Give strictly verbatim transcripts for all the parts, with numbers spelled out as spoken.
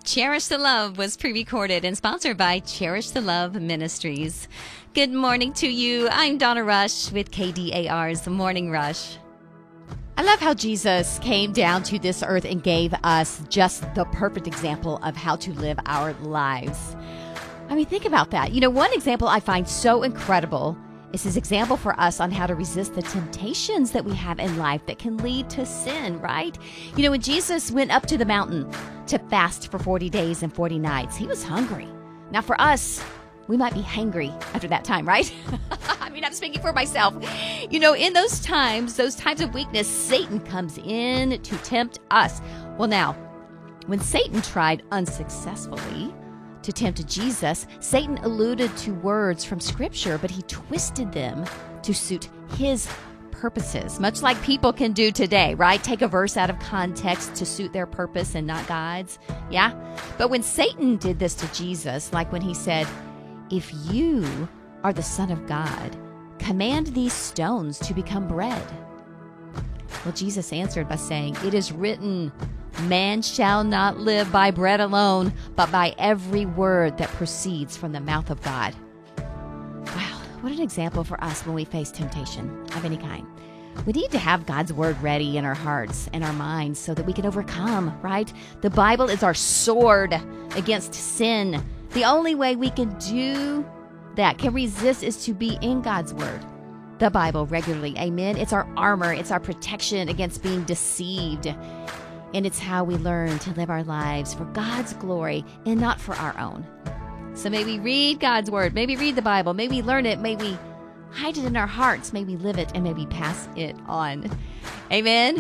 Cherish the Love was pre-recorded and sponsored by Cherish the Love Ministries. Good morning to you. I'm Donna Rush with K D A R's Morning Rush. I love how Jesus came down to this earth and gave us just the perfect example of how to live our lives. I mean, think about that. You know, one example I find so incredible is his example for us on how to resist the temptations that we have in life that can lead to sin, right? You know, when Jesus went up to the mountain to fast for forty days and forty nights, he was hungry. Now, for us, we might be hangry after that time, right? I mean, I'm speaking for myself. You know, in those times, those times of weakness, Satan comes in to tempt us. Well, now, when Satan tried unsuccessfully to tempt Jesus, Satan alluded to words from Scripture, but he twisted them to suit his purposes, much like people can do today, right? Take a verse out of context to suit their purpose and not God's. Yeah? But when Satan did this to Jesus, like when he said, "If you are the Son of God, command these stones to become bread." Well, Jesus answered by saying, "It is written, man shall not live by bread alone, but by every word that proceeds from the mouth of God." Wow, what an example for us when we face temptation of any kind. We need to have God's word ready in our hearts and our minds so that we can overcome, right? The Bible is our sword against sin. The only way we can do that, can resist, is to be in God's word, the Bible, regularly. Amen. It's our armor. It's our protection against being deceived. And it's how we learn to live our lives for God's glory and not for our own. So may we read God's word. Maybe read the Bible. May we learn it. May we hide it in our hearts. May we live it, and may we pass it on. Amen.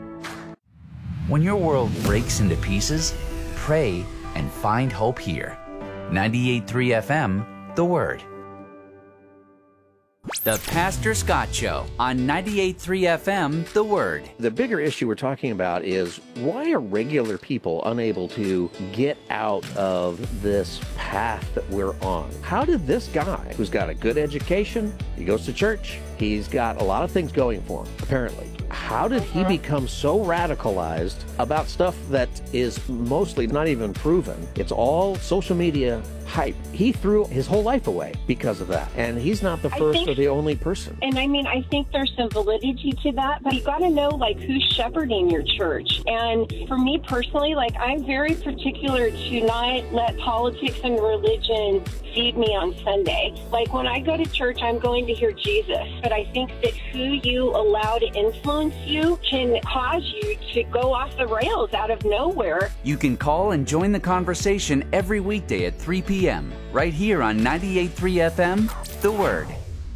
When your world breaks into pieces, pray and find hope here. ninety-eight point three F M, The Word. The Pastor Scott Show on ninety-eight point three F M, The Word. The bigger issue we're talking about is, why are regular people unable to get out of this path that we're on? How did this guy, who's got a good education, he goes to church, he's got a lot of things going for him, apparently. How did he become so radicalized about stuff that is mostly not even proven? It's all social media hype. He threw his whole life away because of that. And he's not the first think, or the only person. And I mean, I think there's some validity to that, but you got to know, like, who's shepherding your church. And for me personally, like, I'm very particular to not let politics and religion feed me on Sunday. Like, when I go to church, I'm going to hear Jesus. But I think that who you allow to influence you can cause you to go off the rails out of nowhere. You can call and join the conversation every weekday at three p.m. right here on ninety-eight point three F M, The Word.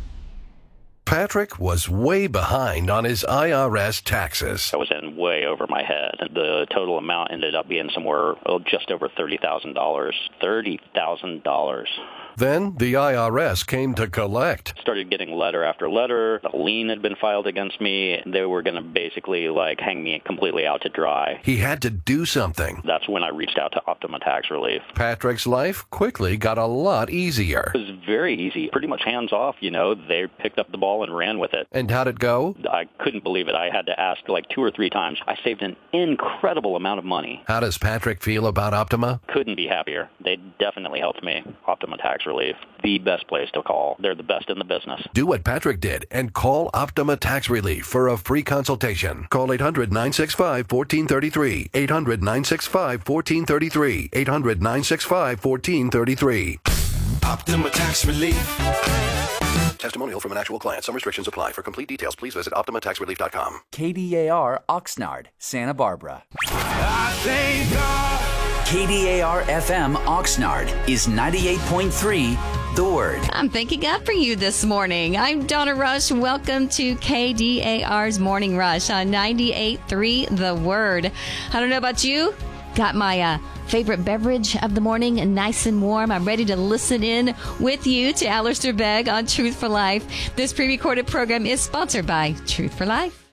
Patrick was way behind on his I R S taxes. I was in way over my head. The total amount ended up being somewhere oh, just over thirty thousand dollars. thirty thousand dollars. Then the I R S came to collect. Started getting letter after letter. A lien had been filed against me. They were going to basically like hang me completely out to dry. He had to do something. That's when I reached out to Optima Tax Relief. Patrick's life quickly got a lot easier. It was very easy. Pretty much hands off, you know. They picked up the ball and ran with it. And how'd it go? I couldn't believe it. I had to ask like two or three times. I saved an incredible amount of money. How does Patrick feel about Optima? Couldn't be happier. They definitely helped me. Optima Tax Relief. The best place to call. They're the best in the business. Do what Patrick did and call Optima Tax Relief for a free consultation. Call eight hundred, nine six five, one four three three. eight hundred, nine six five, one four three three. eight hundred, nine six five, one four three three. Optima Tax Relief. Testimonial from an actual client. Some restrictions apply. For complete details, please visit optima tax relief dot com. K D A R Oxnard, Santa Barbara. I thank God. K D A R F M Oxnard is ninety-eight point three, The Word. I'm thanking God for you this morning. I'm Donna Rush. Welcome to K D A R's Morning Rush on ninety-eight point three, The Word. I don't know about you. Got my uh, favorite beverage of the morning, and nice and warm. I'm ready to listen in with you to Alistair Begg on Truth for Life. This pre-recorded program is sponsored by Truth for Life.